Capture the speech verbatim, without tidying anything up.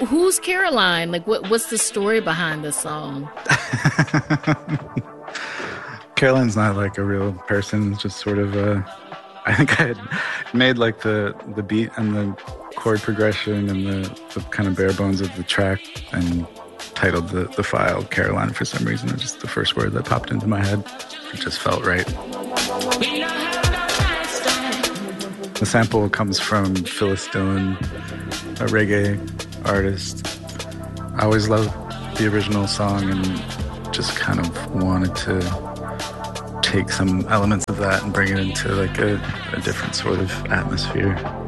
who's Caroline? Like, what what's the story behind this song? Caroline's not like a real person. It's just sort of a. I think I had made like the the beat and the chord progression and the, the kind of bare bones of the track and titled the, the file Caroline for some reason. It was just the first word that popped into my head. It just felt right. The sample comes from Phyllis Dillon, a reggae artist. I always loved the original song and just kind of wanted to take some elements of that and bring it into like a, a different sort of atmosphere.